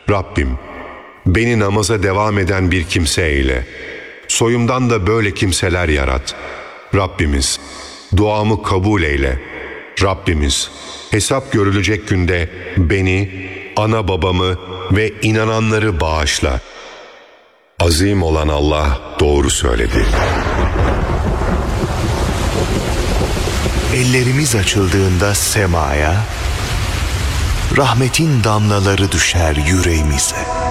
Rabbim, beni namaza devam eden bir kimse eyle. Soyumdan da böyle kimseler yarat. Rabbimiz, duamı kabul eyle. Rabbimiz, hesap görülecek günde beni, ana babamı ve inananları bağışla. Azim olan Allah doğru söyledi. Ellerimiz açıldığında semaya, rahmetin damlaları düşer yüreğimize.